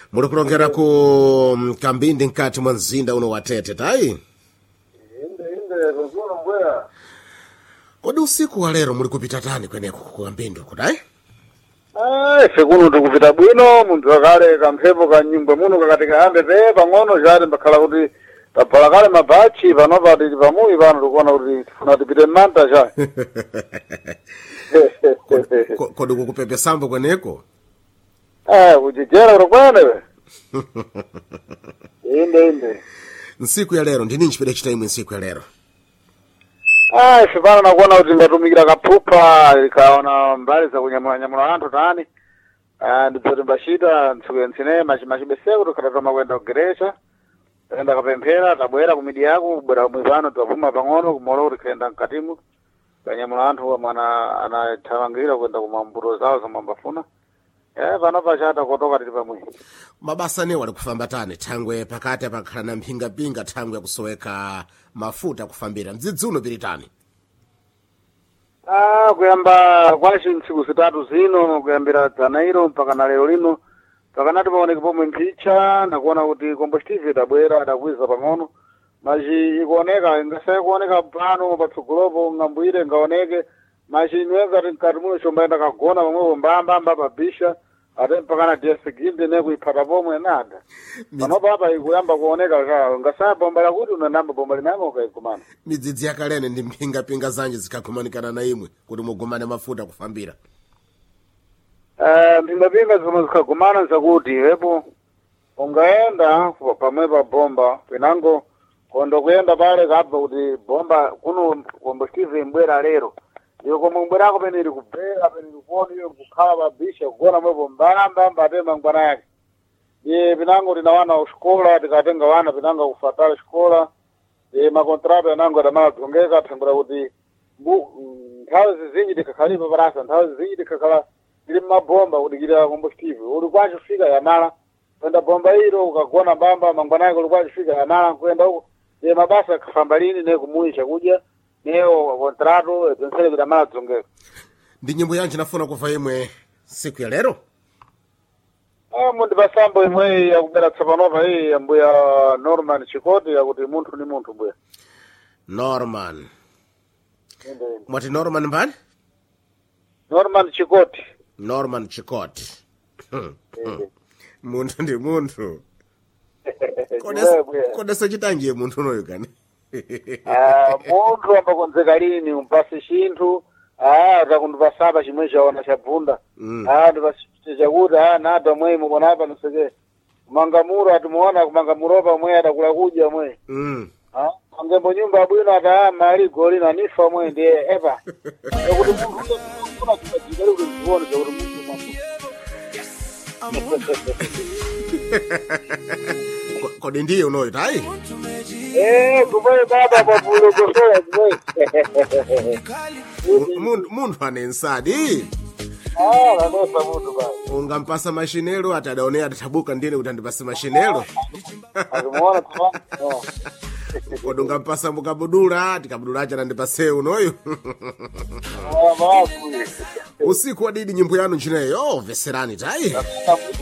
Muri kulongera ku Kambindi nkati mwa mzinda uno wa Tete tai? Inde kuzuna mbwea. Kodi usiku wa lero muri kupita tani kweneko ku Kambindi kudai? Sekuno tukupita bwino muntu akale kamphepo ka nyumba muno kakatika hambe pe pang'ono jari mbakhala kuti tapala kale mabachi panopa tili pamuyi pano tikuona kuti tifuna tipite manta ja. Kodi kukupepe sambo kweneko? Kujijera kurokwene we. Inde. Nsiku ya lero ndini nchipede chitaimu nsiku ya lero? Sipana nakuona kuti ngatumikira kaphupa ikaona mbali za kunyamula anthu tani. Ndipoti mbashita ntsiku yentsine machibeseko tukhatatoma kwenda kugeresha. Tenda kapemphera tabwera kumidi yako kubwera kumwipano tavuma pang'ono kumolo kuti kayenda mkatimu. Kanyamula anthu mwana anathamangira kwenda kumambuto zawo zamambafuna. Vano pachata kotoka tili pamwe. Mabasa ne wali kufamba tani thangwe pakati pakhala na mphinga thangwe kusoweka mafuta kufambira mdzidzuno pili tani? Kuyamba kwashi ntsiku zitatu zino kuyambira dzanairo mpaka na lero lino mpaka nati paoneke pomwe mphicha nakuona kuti combustive tabwera adakwiza pang'ono maji ikuoneka ingasaye kuoneka pano patsogolopo ng'ambwire ngaoneke maji inweza nkati muno chombayenda kagona pamwepo mbamba pabisha ate mpaka na dia seguinte nekuiphata pomwe nada panopa apa ikuyamba kuoneka ka ngasaya bomba lakuti unanamba bomba linamo ukaikumana midzidzi yakalene ndi mphinga zanje zikakumanikana na imwe kuti mugumane mafuta kufambira. Mphinga zomwe zikagumana zakuti hepo ungaenda pamwe pa bomba penango kondo kuyenda pale kabva kuti bomba kuno combustive imbwera lero iyo komwe mbwerako pene ili kubhera pene ili kuona iyo kukhala pabisha kugona mwepo mbamba atema ngwana yake iye pinango tina wana uxikola tikatenga wana pinanga kufatala xikola makontrato yanango atamala dzongeka athangura kuti nthawi zizinji tikhakhalipa parasa nthawi zizinji tikhakhala tili mmabomba kudikira combustive uli kwachifika yamala kwenda bomba ilo ukagona mbamba mangwana yake uli kwachifika yamala kuyenda uko mabasa akhafamba lini nekumuyi chakudya neo kontrato zonsele kudamala dzongeka. Ndi nyimbo yanji nafuna kuva imwe siku ya lero? Mundi pasambo imwe yakubera tsapanova iyi yambuya Norman Chikoti yakuti munthu ni munthu mbuya. Norman. Mwati Norman mbani? Norman Chikoti. Norman Chikoti. Munthu ndi munthu. Kodesa chitanjiye munthu noyo kani? Munthu ambakonzeka lini umpasi chinthu takundipasapa chimwe chaona chabvunda ndipasite chakuti nada mwe mukonapa noseke kumangamuro atimuona kumangamuropa mwe atakula kudya mwe angembo nyumba bwino ata mali goli na nifa mwe ndiye epa kuti munthu kuna kubajikali kuti zione kuti munthu kodi ndiye unoyo tai? Kumoye baba kwa bulo kosoya kumoye. Munthu anensadi? Nanosa munthu baba. Ungampasa mashinelo atadaonea atatabuka ndine kuti andipase mashinelo? Akimuona kwa? Kodi ungampasa mukabudula tikabudula acha nandipase unoyo? Mawaku. Usiku wadidi nyimbo yanu nchineyo veserani tai?